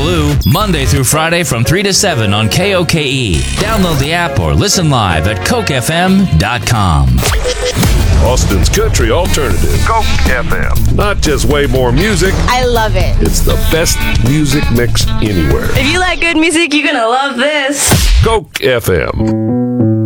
Boogaloo, Monday through Friday from 3 to 7 on KOKE. Download the app or listen live at cokefm.com. Austin's country alternative. Coke FM. Not just way more music. I love it. It's the best music mix anywhere. If you like good music, you're going to love this. Coke FM.